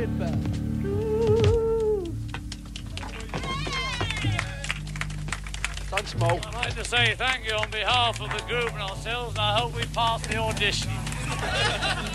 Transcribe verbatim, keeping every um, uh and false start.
Ripper. Thanks, Mo. I'd like to say thank you on behalf of the group and ourselves, and I hope we pass the audition.